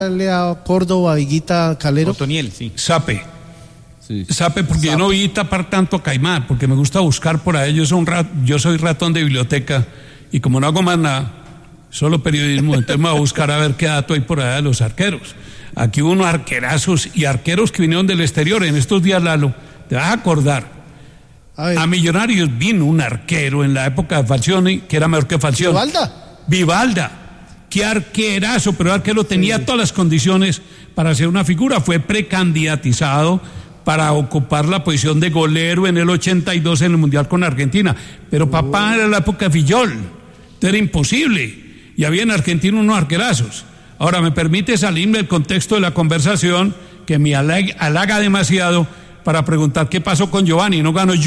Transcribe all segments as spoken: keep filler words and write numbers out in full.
a Córdoba, Higuita, Calero? Otoniel, sí. Sape. Sí. Sape, porque Sape. Yo no vi tapar tanto a Caimán, porque me gusta buscar por ahí. Yo soy, un rat, yo soy ratón de biblioteca y como no hago más nada, solo periodismo, entonces me voy a buscar a ver qué dato hay por allá de los arqueros. Aquí hubo unos arquerazos y arqueros que vinieron del exterior. En estos días, Lalo, te vas a acordar. A, a Millonarios vino un arquero en la época de Falcioni, que era mejor que Falcioni. ¿Vivalda? Vivalda. Qué arquerazo, pero el arquero tenía sí. todas las condiciones para ser una figura. Fue precandidatizado para ocupar la posición de golero en el ochenta y dos en el Mundial con Argentina. Pero oh. papá era la época de Fillol. Era imposible. Y había en Argentina unos arquerazos. Ahora, me permite salirme del contexto de la conversación, que me halaga, halaga demasiado, para preguntar qué pasó con Giovanni. No ganó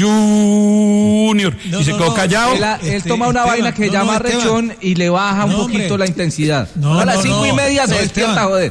Junior no, y se no, quedó callado. Él, él este, toma una Esteban, vaina que no, llama no, rechón y le baja no, un poquito hombre. la intensidad. No, a las no, cinco no, y media no, se despierta, joder.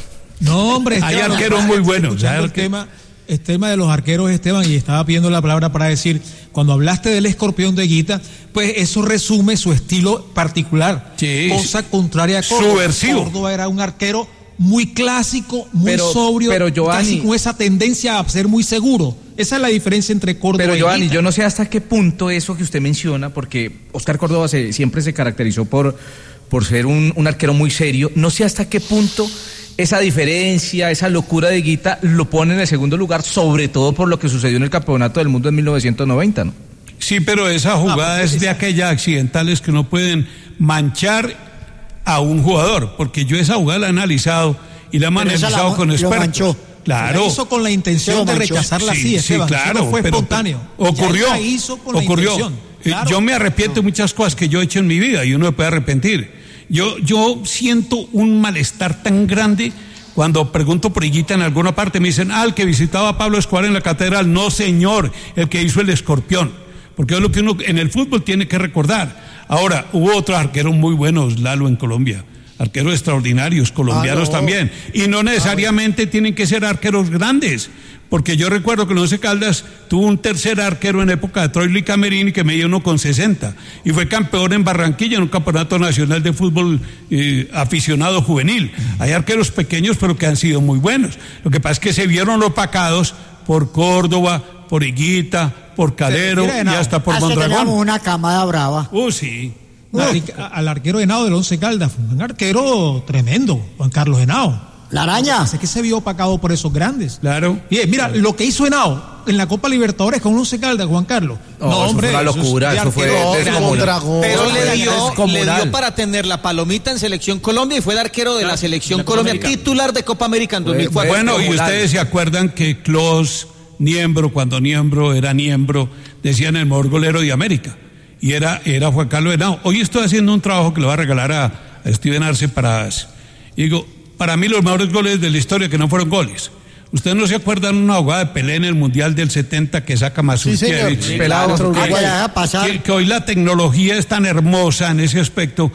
No, hombre. Hay Esteban, arqueros muy buenos. El tema, el tema de los arqueros, Esteban, y estaba pidiendo la palabra para decir, cuando hablaste del escorpión de Higuita, pues eso resume su estilo particular. Sí, cosa contraria a Córdoba. Subversivo. Córdoba era un arquero muy clásico, muy pero, sobrio, pero Giovanni, casi con esa tendencia a ser muy seguro. Esa es la diferencia entre Córdoba pero y Giovanni, Higuita. Yo no sé hasta qué punto eso que usted menciona, porque Oscar Córdoba se, siempre se caracterizó por, por ser un, un arquero muy serio, no sé hasta qué punto esa diferencia, esa locura de Higuita lo pone en el segundo lugar, sobre todo por lo que sucedió en el Campeonato del Mundo en mil novecientos noventa, ¿no? Sí, pero esa jugada ah, es de aquellas accidentales que no pueden manchar a un jugador, porque yo esa jugada la he analizado y la he analizado la, con expertos. Claro. La hizo con la intención de rechazarla sí, así, sí, Esteban. claro, no fue pero, espontáneo. Ocurrió. La hizo con ocurrió. La intención. Claro. Yo me arrepiento de no. muchas cosas que yo he hecho en mi vida y uno se puede arrepentir. Yo, yo siento un malestar tan grande cuando pregunto por Higuita en alguna parte. Me dicen, ah, el que visitaba a Pablo Escobar en la catedral. No, señor, el que hizo el escorpión. Porque es lo que uno en el fútbol tiene que recordar. Ahora, hubo otros arqueros muy buenos, Lalo, en Colombia. Arqueros extraordinarios, colombianos ah, no. también. Y no necesariamente ah, tienen que ser arqueros grandes. Porque yo recuerdo que el Once Caldas tuvo un tercer arquero en época de Troy Lee Camerini que medía uno con sesenta. Y fue campeón en Barranquilla en un campeonato nacional de fútbol eh, aficionado juvenil. Hay arqueros pequeños pero que han sido muy buenos. Lo que pasa es que se vieron opacados por Córdoba, por Higuita, por Calero y hasta por Mondragón. Teníamos una camada brava. Uh, sí. No, al arquero Henao del Once Caldas, fue un arquero tremendo, Juan Carlos Henao. La araña. Así que se vio opacado por esos grandes. Claro. Bien, mira, claro. Lo que hizo Henao en la Copa Libertadores con Once Caldas, Juan Carlos. No, no hombre, eso fue una locura, eso, eso fue descomunal. Pero le dio, le dio para tener la palomita en Selección Colombia y fue el arquero de claro, la Selección la Colombia, América. Titular de Copa América en dos mil cuatro. Bueno, y ustedes se acuerdan que Klos Niembro, cuando Niembro era Niembro, decían el mejor golero de América. Y era, era Juan Carlos Henao. Hoy estoy haciendo un trabajo que le voy a regalar a, a Steven Arce para... Digo, para mí los mejores goles de la historia que no fueron goles. ¿Ustedes no se acuerdan una jugada de Pelé en el Mundial del setenta que saca Mazurkiewicz? Sí, Pelado, que, que, que, que hoy la tecnología es tan hermosa en ese aspecto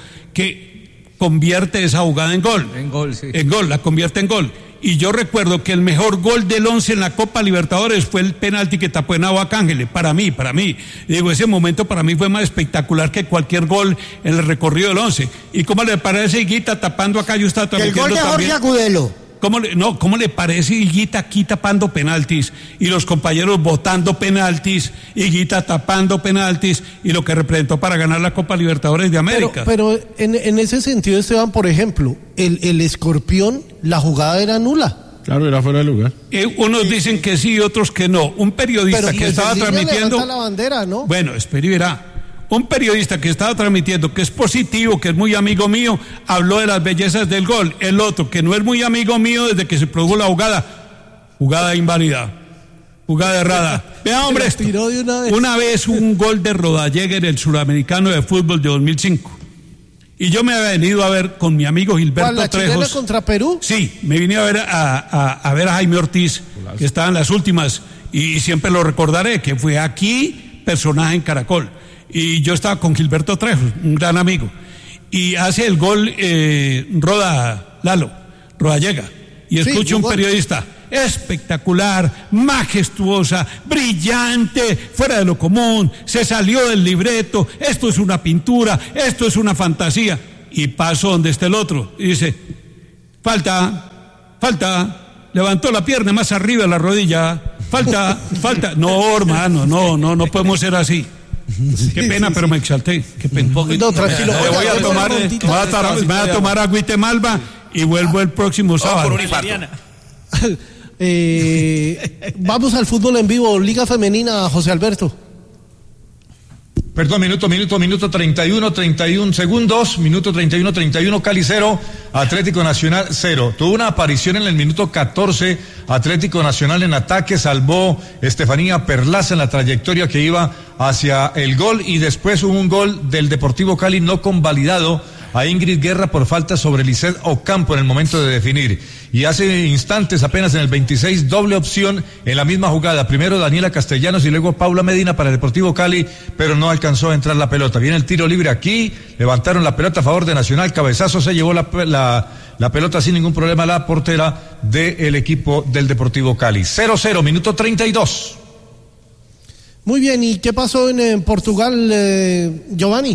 que convierte esa jugada en gol. En gol, sí. En gol, la convierte en gol. Y yo recuerdo que el mejor gol del Once en la Copa Libertadores fue el penalti que tapó en Agua Cángele, para mí, para mí. Digo, ese momento para mí fue más espectacular que cualquier gol en el recorrido del Once. ¿Y cómo le parece Higuita tapando acá? Yo estaba transmitiendo el gol de Jorge también. Agudelo. ¿Cómo le, no, ¿cómo le parece Higuita aquí tapando penaltis y los compañeros votando penaltis, Higuita tapando penaltis y lo que representó para ganar la Copa Libertadores de América? Pero, pero en, en ese sentido, Esteban, por ejemplo, el, el escorpión, la jugada era nula. Claro, era fuera de lugar. Eh, unos dicen que sí, otros que no. Un periodista pero que estaba transmitiendo... la bandera, ¿no? Bueno, espera y verá. Un periodista que estaba transmitiendo que es positivo, que es muy amigo mío, habló de las bellezas del gol. El otro, que no es muy amigo mío desde que se produjo la jugada, jugada inválida, jugada errada. Vea, hombre, esto. De una vez. Una vez un gol de Rodallega en el Suramericano de Fútbol de dos mil cinco. Y yo me había venido a ver con mi amigo Gilberto ¿La Trejos. chilena contra Perú? Sí, me vine a ver a, a, a ver a Jaime Ortiz, que estaba en las últimas, y siempre lo recordaré, que fue aquí personaje en Caracol. Y yo estaba con Gilberto Trejos, un gran amigo. Y hace el gol eh, Roda Lalo, Rodallega. Y escucho sí, un gol. Periodista, espectacular, majestuosa, brillante, fuera de lo común, se salió del libreto, esto es una pintura, esto es una fantasía. Y paso donde está el otro y dice, falta, falta, levantó la pierna más arriba de la rodilla, falta, falta. No, hermano, no, no, no podemos ser así. Qué pena, sí, sí, pero sí. Me exalté. Qué pena. No, tranquilo. Me voy a tomar, me voy a tomar, me voy a tomar agüite malva y vuelvo el próximo sábado. Por un infarto. eh, vamos al fútbol en vivo, Liga Femenina, José Alberto. Perdón, minuto, minuto, minuto treinta y uno, treinta y uno segundos, minuto treinta y uno, treinta y uno, Cali cero, Atlético Nacional cero. Tuvo una aparición en el minuto catorce, Atlético Nacional en ataque, salvó Estefanía Perlaza en la trayectoria que iba hacia el gol y después hubo un gol del Deportivo Cali no convalidado a Ingrid Guerra por falta sobre Lisset Ocampo en el momento de definir. Y hace instantes, apenas en el veintiséis, doble opción en la misma jugada. Primero Daniela Castellanos y luego Paula Medina para el Deportivo Cali, pero no alcanzó a entrar la pelota. Viene el tiro libre aquí, levantaron la pelota a favor de Nacional, cabezazo, se llevó la, la, la pelota sin ningún problema la portera del equipo del Deportivo Cali. cero cero, minuto treinta y dos. Muy bien, ¿y qué pasó en, en Portugal, eh, Giovanni?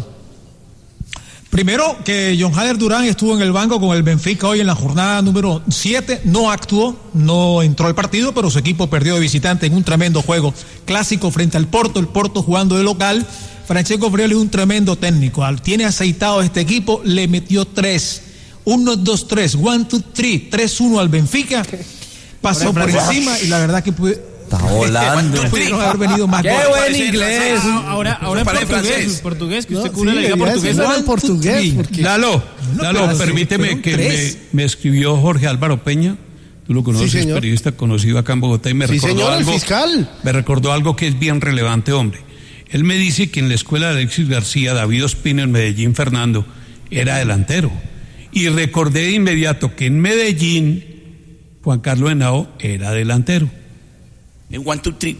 Primero, que John Hader Durán estuvo en el banco con el Benfica hoy en la jornada número siete, no actuó, no entró al partido, pero su equipo perdió de visitante en un tremendo juego clásico frente al Porto, el Porto jugando de local. Francesco Frioli es un tremendo técnico, tiene aceitado este equipo, le metió tres, uno, dos, tres, one, two, three, tres, uno al Benfica, pasó por encima y la verdad que pude... Está volando. No pudieron haber venido más. ¡Qué buen inglés! Ahora, ahora en portugués, portugués, que usted cubre la liga portuguesa. En portugués. Porque... Lalo, Lalo, permíteme que me, me escribió Jorge Álvaro Peña. Tú lo conoces, sí, periodista conocido acá en Bogotá y me sí, recordó señor, algo. El fiscal. Me recordó algo que es bien relevante, hombre. Él me dice que en la escuela de Alexis García, David Ospina en Medellín, Fernando, era delantero. Y recordé de inmediato que en Medellín, Juan Carlos Henao era delantero. El one, two, three.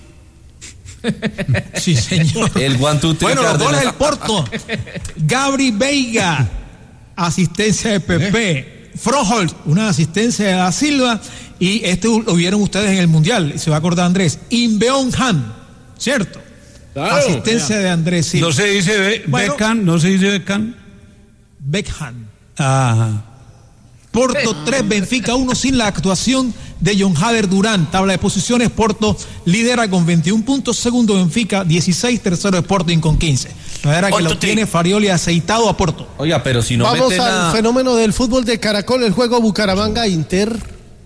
Sí, señor. El one, two, three. Bueno, los goles del Porto. Gabri Veiga, asistencia de Pepe. Froholt, una asistencia de Da Silva. Y este lo vieron ustedes en el Mundial. Se va a acordar Andrés. Inbeon Han, ¿cierto? Claro. Asistencia de Andrés Silva. No se dice Be bueno, Beckham, no se dice Beckham. Beckham. Ajá. Porto tres, Benfica uno sin la actuación de John Hader Durán. Tabla de posiciones, Porto lidera con veintiún puntos, segundo Benfica dieciséis, tercero Sporting con quince. La verdad que lo tiene Farioli aceitado a Porto. Oiga, pero si no vamos meten al a... fenómeno del fútbol de Caracol, el juego Bucaramanga-Inter.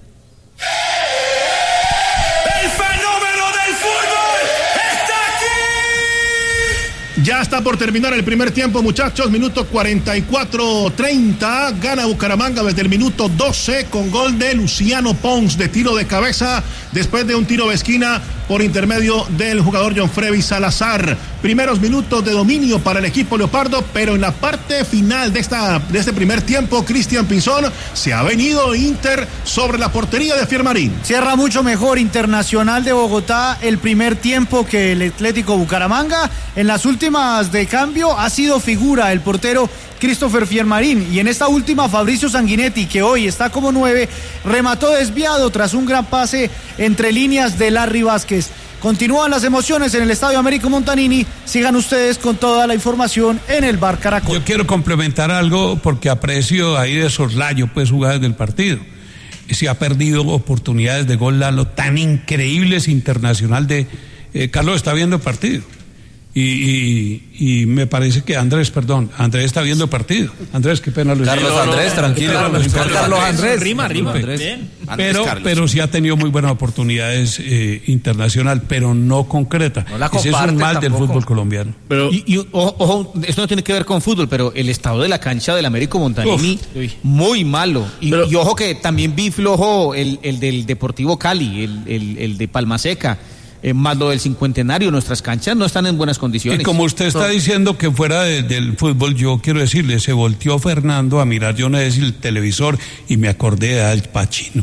Ya está por terminar el primer tiempo, muchachos, minuto cuarenta y cuatro treinta, gana Bucaramanga desde el minuto doce con gol de Luciano Pons de tiro de cabeza después de un tiro de esquina por intermedio del jugador John Freddy Salazar. Primeros minutos de dominio para el equipo leopardo, pero en la parte final de, esta, de este primer tiempo, Cristian Pinzón, se ha venido Inter sobre la portería de Fiermarín. Cierra mucho mejor Internacional de Bogotá el primer tiempo que el Atlético Bucaramanga. En las últimas de cambio ha sido figura el portero Christopher Fiermarín, y en esta última Fabricio Sanguinetti, que hoy está como nueve, remató desviado tras un gran pase entre líneas de Larry Vázquez. Continúan las emociones en el Estadio Américo Montanini. Sigan ustedes con toda la información en el Bar Caracol. Yo quiero complementar algo porque aprecio ahí de soslayo pues jugadas del partido. Se ha perdido oportunidades de gol, Lalo, tan increíbles. Internacional de eh, Carlos está viendo el partido. Y, y, y me parece que Andrés, perdón, Andrés está viendo el partido. Andrés, qué pena. Carlos Andrés, tranquilo. Carlos, Carlos, Carlos Andrés. Rima, rima. Andrés. Pero, pero sí ha tenido muy buenas oportunidades eh, internacional, pero no concreta. No Ese es un mal tampoco del fútbol colombiano. Pero, y, y ojo, ojo, esto no tiene que ver con fútbol, pero el estado de la cancha del Américo Montanini, uf, muy malo. Y, pero, y ojo que también vi flojo el, el del Deportivo Cali, el, el, el de Palma Seca. Eh, más lo del cincuentenario, nuestras canchas no están en buenas condiciones. Y como usted está diciendo que fuera de, del fútbol, yo quiero decirle, se volteó Fernando a mirar, yo no sé si el televisor, y me acordé de Al Pacino.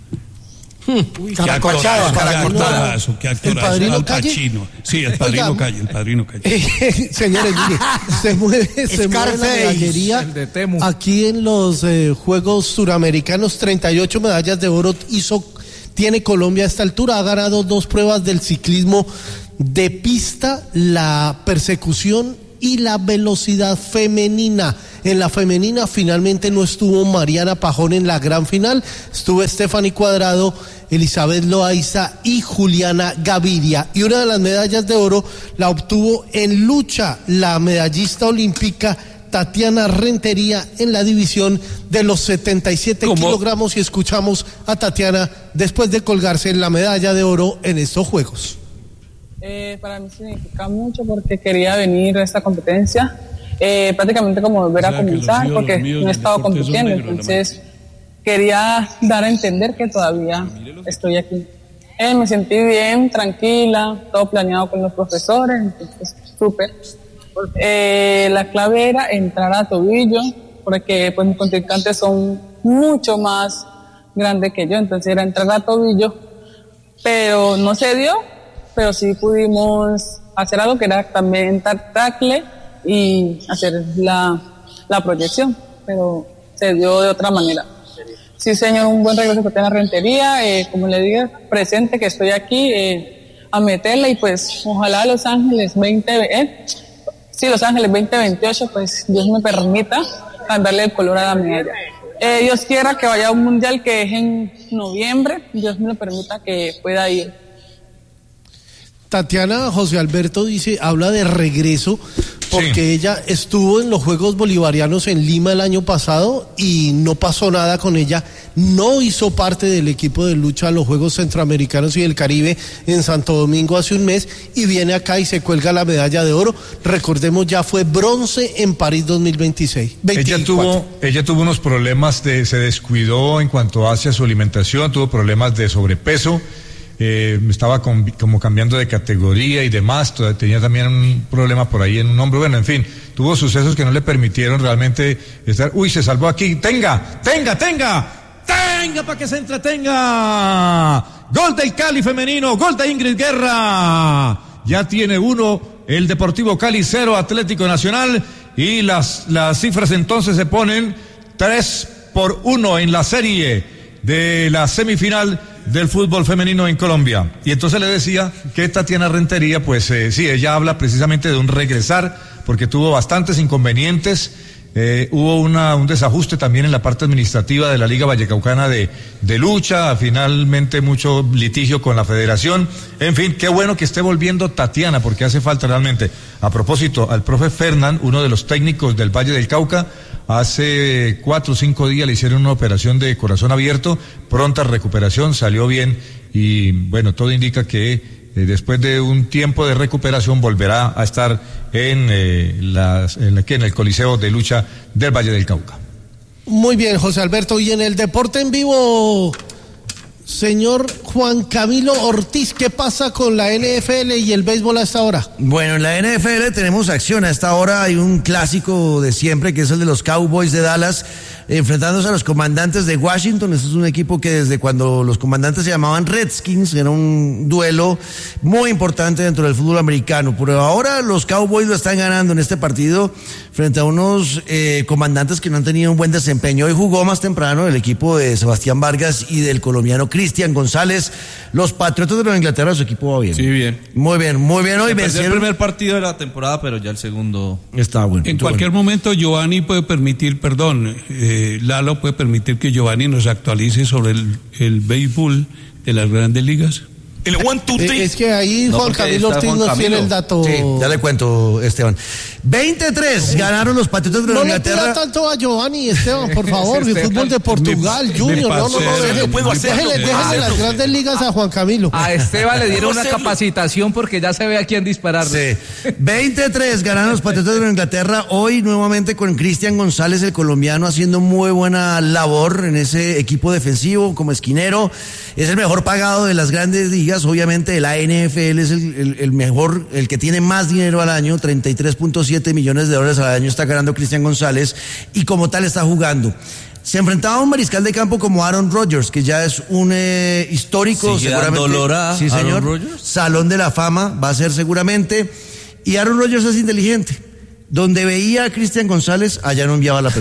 Uy, qué actorazo, actorazo, qué actorazo, Al Pacino. Sí, el Padrino Calle, el Padrino Calle. Eh, señores, mire, se mueve, se mueve la medallería aquí en los eh, Juegos Suramericanos, treinta y ocho medallas de oro hizo tiene Colombia a esta altura, ha ganado dos pruebas del ciclismo de pista, la persecución y la velocidad femenina. En la femenina finalmente no estuvo Mariana Pajón en la gran final, estuvo Stephanie Cuadrado, Elizabeth Loaiza y Juliana Gaviria. Y una de las medallas de oro la obtuvo en lucha la medallista olímpica Tatiana Rentería en la división de los setenta y siete ¿Cómo? kilogramos, y escuchamos a Tatiana después de colgarse la medalla de oro en estos Juegos. Eh, para mí significa mucho porque quería venir a esta competencia, eh, prácticamente como volver o sea, a comenzar, porque no he estado compitiendo, negro, entonces quería dar a entender que todavía estoy aquí. Eh, me sentí bien, tranquila, todo planeado con los profesores, entonces súper. Eh, la clave era entrar a tobillo, porque pues mis contrincantes son mucho más grandes que yo, entonces era entrar a tobillo, pero no se dio, pero sí pudimos hacer algo que era también tackle y hacer la, la proyección, pero se dio de otra manera. Sí, señor, un buen regreso a la Rentería, eh, como le digo, presente que estoy aquí eh, a meterla, y pues ojalá Los Ángeles veinte, eh, sí, Los Ángeles veinte veintiocho, pues Dios me permita cambiarle el color a la medalla. Eh, Dios quiera que vaya a un mundial que es en noviembre, Dios me lo permita que pueda ir. Tatiana, José Alberto dice, habla de regreso, porque sí. ella estuvo en los Juegos Bolivarianos en Lima el año pasado y no pasó nada con ella, no hizo parte del equipo de lucha a los Juegos Centroamericanos y del Caribe en Santo Domingo hace un mes, y viene acá y se cuelga la medalla de oro. Recordemos, ya fue bronce en París dos mil veintiséis. Ella tuvo, ella tuvo unos problemas, de, se descuidó en cuanto hacia su alimentación, tuvo problemas de sobrepeso. Eh, estaba con, como cambiando de categoría y demás, tenía también un problema por ahí en un hombro, bueno, en fin, tuvo sucesos que no le permitieron realmente estar. Uy, se salvó aquí, tenga, tenga, tenga, tenga para que se entretenga. Gol del Cali femenino, gol de Ingrid Guerra, ya tiene uno el Deportivo Cali, cero Atlético Nacional, y las, las cifras entonces se ponen tres por uno en la serie de la semifinal del fútbol femenino en Colombia. Y entonces le decía que Tatiana Rentería, pues eh, sí, ella habla precisamente de un regresar, porque tuvo bastantes inconvenientes, eh, hubo una, un desajuste también en la parte administrativa de la Liga Vallecaucana de, de lucha, finalmente mucho litigio con la federación, en fin, qué bueno que esté volviendo Tatiana, porque hace falta realmente. A propósito, al profe Fernán, uno de los técnicos del Valle del Cauca, hace cuatro o cinco días le hicieron una operación de corazón abierto, pronta recuperación, salió bien, y bueno, todo indica que eh, después de un tiempo de recuperación volverá a estar en, eh, las, en, la, en el Coliseo de Lucha del Valle del Cauca. Muy bien, José Alberto, y en el deporte en vivo, señor Juan Camilo Ortiz, ¿qué pasa con la N F L y el béisbol a esta hora? Bueno, en la N F L tenemos acción. A esta hora hay un clásico de siempre, que es el de los Cowboys de Dallas, enfrentándose a los Comandantes de Washington. Este es un equipo que desde cuando los Comandantes se llamaban Redskins, era un duelo muy importante dentro del fútbol americano. Por ahora los Cowboys lo están ganando en este partido frente a unos eh, Comandantes que no han tenido un buen desempeño. Hoy jugó más temprano el equipo de Sebastián Vargas y del colombiano Cristian González. Los Patriotas de Nueva Inglaterra, su equipo va bien. Sí, bien. Muy bien, muy bien. Hoy vencieron el primer partido de la temporada, pero ya el segundo está bueno. En cualquier bueno. momento Giovanni puede permitir, perdón, eh, Lalo puede permitir que Giovanni nos actualice sobre el, el béisbol de las grandes ligas. El one, two, three. Es que ahí no, Juan Camilo Ortiz nos tiene el dato. Sí, ya le cuento, Esteban. veintitrés ganaron los Patriotas de Nueva Inglaterra. No le pida tanto a Giovanni, Esteban, por favor. El fútbol de Portugal, me, Junior. Me no, no, no. Déjele, puedo hacerlo. Déjele, déjele las grandes ligas a Juan Camilo. A Esteban le dieron una capacitación porque ya se ve a quién disparar. Sí. veintitrés ganaron los Patriotas de Nueva Inglaterra. Hoy nuevamente con Cristian González, el colombiano, haciendo muy buena labor en ese equipo defensivo como esquinero. Es el mejor pagado de las grandes ligas. Obviamente la N F L es el, el, el mejor, el que tiene más dinero al año, treinta y tres punto siete millones de dólares al año está ganando Cristian González, y como tal está jugando. Se enfrentaba a un mariscal de campo como Aaron Rodgers, que ya es un eh, histórico, ¿sigue seguramente. dando olor a sí, señor. Aaron Rodgers? Salón de la fama va a ser seguramente. Y Aaron Rodgers es inteligente. Donde veía a Cristian González, allá no enviaba la pelota.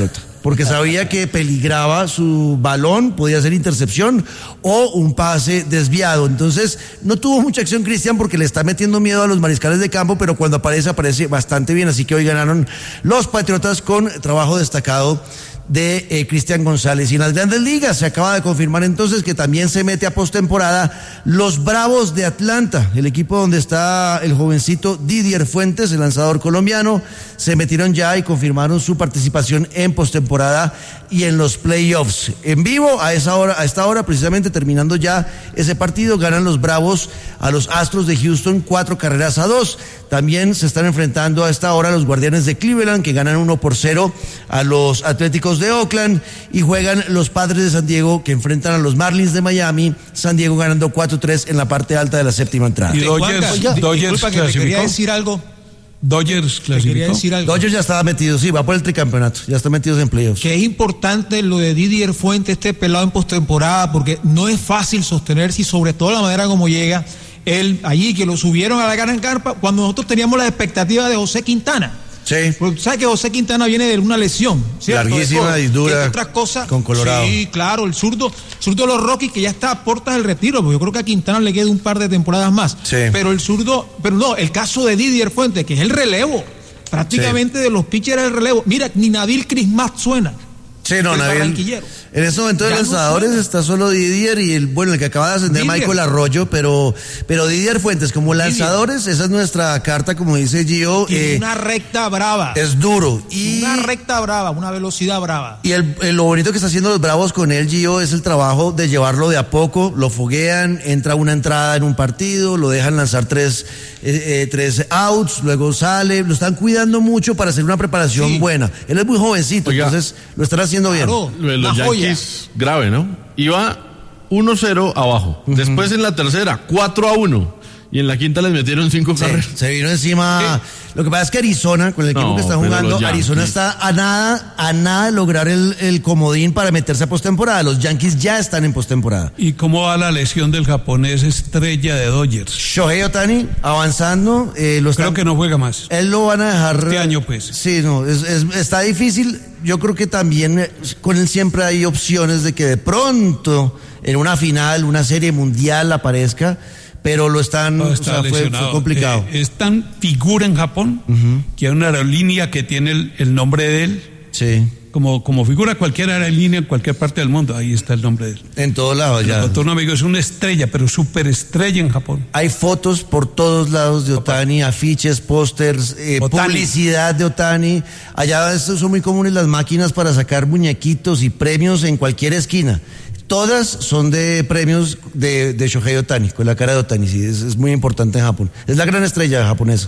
porque sabía que peligraba su balón, podía ser intercepción o un pase desviado. Entonces, no tuvo mucha acción Cristian porque le está metiendo miedo a los mariscales de campo, pero cuando aparece, aparece bastante bien. Así que hoy ganaron los Patriotas con trabajo destacado de eh, Cristian González. Y en las Grandes Ligas se acaba de confirmar entonces que también se mete a postemporada los Bravos de Atlanta, el equipo donde está el jovencito Didier Fuentes, el lanzador colombiano. Se metieron ya y confirmaron su participación en postemporada y en los playoffs. En vivo, a esa hora, a esta hora, precisamente terminando ya ese partido, ganan los Bravos a los Astros de Houston cuatro carreras a dos. También se están enfrentando a esta hora los Guardianes de Cleveland, que ganan uno por cero a los Atléticos de Oakland, y juegan los Padres de San Diego, que enfrentan a los Marlins de Miami. San Diego ganando cuatro tres en la parte alta de la séptima entrada. Y Dodgers, Oiga, Dodgers disculpa que te quería decir algo. Dodgers Te quería decir algo. Dodgers ya estaba metido, sí, va por el tricampeonato, ya está metido en playoffs. Que es importante lo de Didier Fuentes, este pelado en postemporada, porque no es fácil sostenerse, y sobre todo la manera como llega él allí, que lo subieron a la gran carpa cuando nosotros teníamos la expectativa de José Quintana. Sí. Porque sabes que José Quintana viene de una lesión, ¿cierto? Larguísima y dura. Otras cosas. Con Colorado. Sí, claro, el zurdo, zurdo de los Rockies, que ya está a puertas del retiro, porque yo creo que a Quintana le queda un par de temporadas más. Sí. Pero el zurdo, pero no, el caso de Didier Fuentes, que es el relevo, prácticamente sí, de los pitchers del relevo. Mira, ni Nabil Crismat suena. Sí, no, Nabil. En este momento de lanzadores no está solo Didier y el, bueno, el que acaba de ascender Didier. Michael Arroyo, pero, pero Didier Fuentes, como lanzadores, Didier. Esa es nuestra carta, como dice Gio. Eh, una recta brava. Es duro. Y una recta brava, una velocidad brava. Y el, el, lo bonito que está haciendo los Bravos con él, Gio, es el trabajo de llevarlo de a poco. Lo foguean, entra una entrada en un partido, lo dejan lanzar tres, eh, eh, tres outs, luego sale. Lo están cuidando mucho para hacer una preparación sí. buena. Él es muy jovencito, Oiga. entonces lo están haciendo claro, bien. Lo de los Yankees, grave, ¿no? Iba uno cero abajo. Uh-huh. Después en la tercera, cuatro a uno. Y en la quinta les metieron cinco sí, carreras. Se vino encima. ¿Qué? Lo que pasa es que Arizona, con el equipo no, que está jugando, Arizona está a nada, a nada de lograr el, el comodín para meterse a postemporada. Los Yankees ya están en postemporada. ¿Y cómo va la lesión del japonés estrella de Dodgers? Shohei Ohtani, avanzando. Eh, lo están, Creo que no juega más. Él lo van a dejar. Este año, pues. Sí, no, es, es, está difícil. Yo creo que también con él siempre hay opciones de que de pronto en una final, una serie mundial aparezca, pero lo están, no, o sea, fue, fue complicado. Eh, es tan figura en Japón uh-huh. que hay una aerolínea que tiene el, el nombre de él. Sí. Como, como figura cualquier aerolínea en cualquier parte del mundo, ahí está el nombre de él. En todos lados ya. Otro amigo es una estrella, pero súper estrella en Japón. Hay fotos por todos lados de Ohtani, afiches, pósters, eh, publicidad de Ohtani. Allá son muy comunes las máquinas para sacar muñequitos y premios en cualquier esquina. Todas son de premios de, de Shohei Ohtani, con la cara de Ohtani, sí, es, es muy importante en Japón. Es la gran estrella japonesa.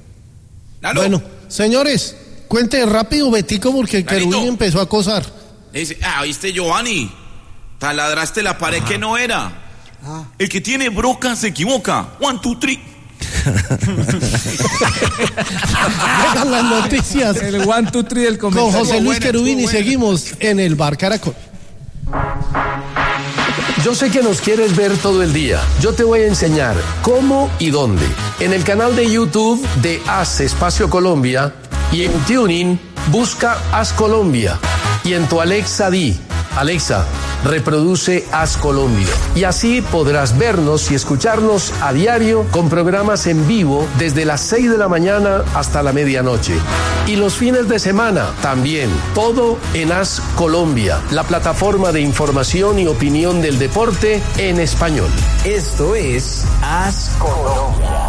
Claro. Bueno, señores, cuente rápido, Betico, porque el querubín empezó a acosar. Dice, ah, ¿viste, Giovanni? Taladraste la pared Ajá. que no era. Ah. El que tiene broca se equivoca. One, two, three. Llegan las noticias. El one, two, three del comentario. Con José Luis Querubín y seguimos en el Bar Caracol. Yo sé que nos quieres ver todo el día. Yo te voy a enseñar cómo y dónde. En el canal de YouTube de Haz Espacio Colombia y en TuneIn busca Haz Colombia. Y en tu Alexa di, Alexa, reproduce Haz Colombia. Y así podrás vernos y escucharnos a diario con programas en vivo desde las seis de la mañana hasta la medianoche. Y los fines de semana también. Todo en Haz Colombia, la plataforma de información y opinión del deporte en español. Esto es Haz Colombia.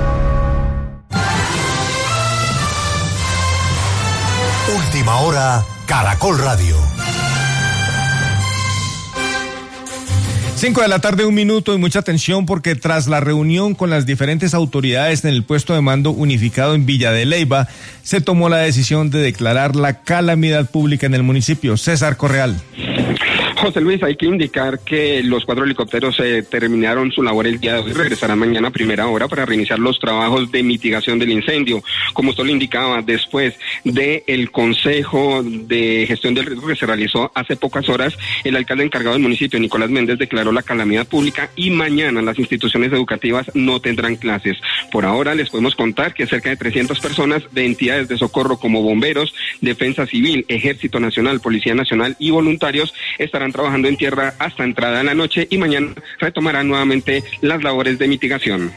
Última hora, Caracol Radio. Cinco de la tarde, un minuto, y mucha atención porque tras la reunión con las diferentes autoridades en el puesto de mando unificado en Villa de Leyva, se tomó la decisión de declarar la calamidad pública en el municipio. César Correal. José Luis, hay que indicar que los cuatro helicópteros eh, terminaron su labor el día de hoy, regresarán mañana a primera hora para reiniciar los trabajos de mitigación del incendio. Como usted lo indicaba, después del Consejo de Gestión del Riesgo que se realizó hace pocas horas, el alcalde encargado del municipio, Nicolás Méndez, declaró la calamidad pública y mañana las instituciones educativas no tendrán clases. Por ahora les podemos contar que cerca de trescientas personas de entidades de socorro como bomberos, defensa civil, ejército nacional, policía nacional y voluntarios estarán trabajando en tierra hasta entrada de la noche y mañana retomarán nuevamente las labores de mitigación.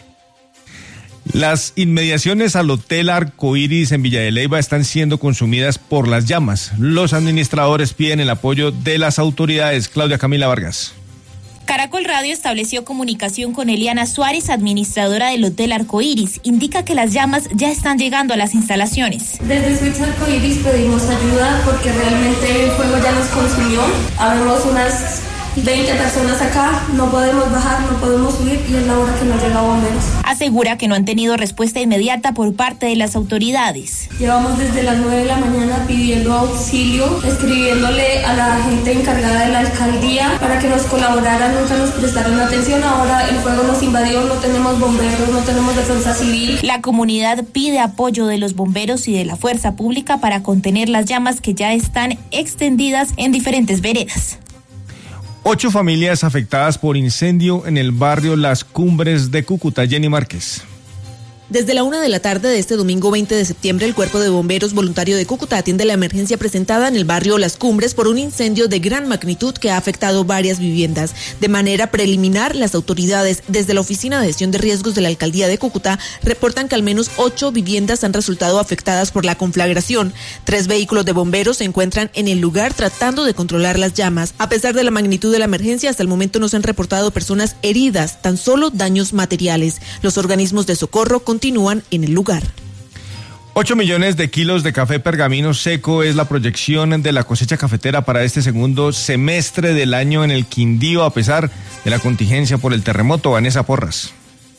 Las inmediaciones al Hotel Arcoíris en Villa de Leyva están siendo consumidas por las llamas. Los administradores piden el apoyo de las autoridades. Claudia Camila Vargas. Caracol Radio estableció comunicación con Eliana Suárez, administradora del Hotel Arcoíris. Indica que las llamas ya están llegando a las instalaciones. Desde Switch Arcoíris pedimos ayuda porque realmente el fuego ya nos consumió. Habemos unas veinte personas acá, no podemos bajar, no podemos subir y es la hora que nos llega bomberos. Asegura que no han tenido respuesta inmediata por parte de las autoridades. Llevamos desde las nueve de la mañana pidiendo auxilio, escribiéndole a la gente encargada de la alcaldía para que nos colaboraran, nunca nos prestaron atención. Ahora el fuego nos invadió, no tenemos bomberos, no tenemos defensa civil. La comunidad pide apoyo de los bomberos y de la fuerza pública para contener las llamas que ya están extendidas en diferentes veredas. Ocho familias afectadas por incendio en el barrio Las Cumbres de Cúcuta. Jenny Márquez. Desde la una de la tarde de este domingo veinte de septiembre, el Cuerpo de Bomberos Voluntario de Cúcuta atiende la emergencia presentada en el barrio Las Cumbres por un incendio de gran magnitud que ha afectado varias viviendas. De manera preliminar, las autoridades desde la Oficina de Gestión de Riesgos de la Alcaldía de Cúcuta reportan que al menos ocho viviendas han resultado afectadas por la conflagración. Tres vehículos de bomberos se encuentran en el lugar tratando de controlar las llamas. A pesar de la magnitud de la emergencia, hasta el momento no se han reportado personas heridas, tan solo daños materiales. Los organismos de socorro continúan continúan en el lugar. Ocho millones de kilos de café pergamino seco es la proyección de la cosecha cafetera para este segundo semestre del año en el Quindío, a pesar de la contingencia por el terremoto. Vanessa Porras.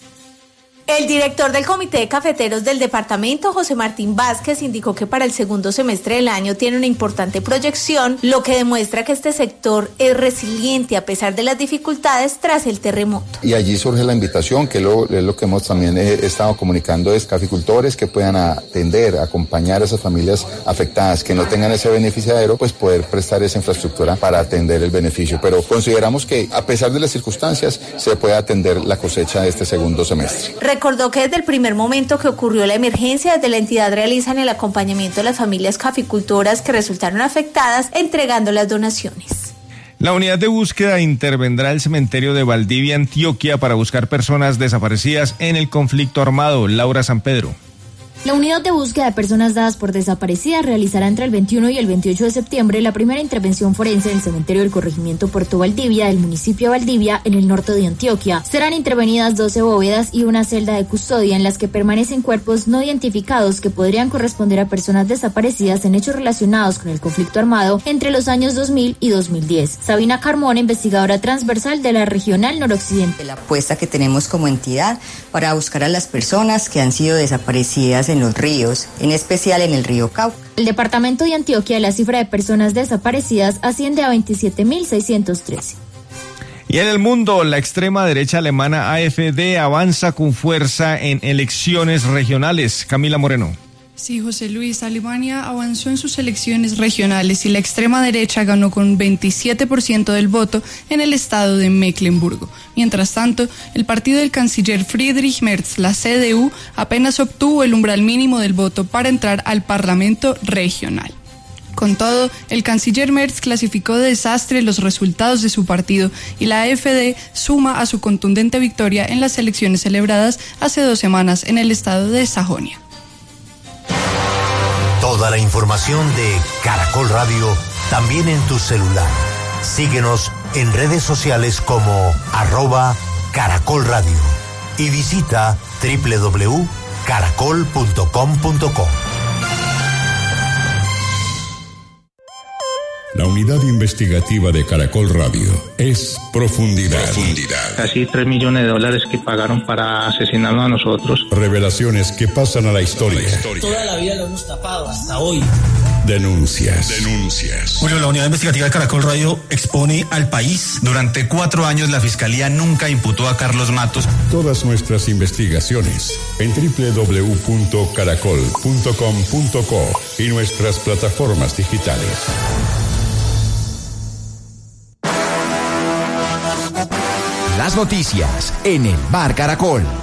El director del Comité de Cafeteros del departamento, José Martín Vázquez, indicó que para el segundo semestre del año tiene una importante proyección, lo que demuestra que este sector es resiliente a pesar de las dificultades tras el terremoto. Y allí surge la invitación, que lo, es lo que hemos también eh, estado comunicando, es caficultores que puedan atender, acompañar a esas familias afectadas, que no tengan ese beneficiario, pues poder prestar esa infraestructura para atender el beneficio. Pero consideramos que a pesar de las circunstancias se puede atender la cosecha de este segundo semestre. Recordó que desde el primer momento que ocurrió la emergencia, desde la entidad realizan el acompañamiento de las familias caficultoras que resultaron afectadas, entregando las donaciones. La unidad de búsqueda intervendrá el cementerio de Valdivia, Antioquia, para buscar personas desaparecidas en el conflicto armado. Laura San Pedro. La unidad de búsqueda de personas dadas por desaparecidas realizará entre el veintiuno y el veintiocho de septiembre la primera intervención forense en el cementerio del corregimiento Puerto Valdivia del municipio de Valdivia, en el norte de Antioquia. Serán intervenidas doce bóvedas y una celda de custodia en las que permanecen cuerpos no identificados que podrían corresponder a personas desaparecidas en hechos relacionados con el conflicto armado entre los años dos mil y dos mil diez. Sabina Carmona, investigadora transversal de la Regional Noroccidente. La apuesta que tenemos como entidad para buscar a las personas que han sido desaparecidas en los ríos, en especial en el río Cauca. El departamento de Antioquia, la cifra de personas desaparecidas asciende a veintisiete mil seiscientos trece. Y en el mundo, la extrema derecha alemana A F D avanza con fuerza en elecciones regionales. Camila Moreno. Sí, José Luis, Alemania avanzó en sus elecciones regionales y la extrema derecha ganó con veintisiete por ciento del voto en el estado de Mecklemburgo. Mientras tanto, el partido del canciller Friedrich Merz, la C D U, apenas obtuvo el umbral mínimo del voto para entrar al Parlamento regional. Con todo, el canciller Merz clasificó de desastre los resultados de su partido y la A F D suma a su contundente victoria en las elecciones celebradas hace dos semanas en el estado de Sajonia. Toda la información de Caracol Radio también en tu celular. Síguenos en redes sociales como arroba Caracol Radio y visita doble u doble u doble u punto caracol punto com punto co. La unidad investigativa de Caracol Radio es Profundidad. Profundidad. Casi tres millones de dólares que pagaron para asesinarnos a nosotros. Revelaciones que pasan a la historia. Toda la vida lo hemos tapado hasta hoy. Denuncias. Denuncias. Julio, la unidad investigativa de Caracol Radio expone al país. Durante cuatro años la Fiscalía nunca imputó a Carlos Matos. Todas nuestras investigaciones en doble u doble u doble u punto caracol punto com punto co y nuestras plataformas digitales. Las noticias en el Bar Caracol.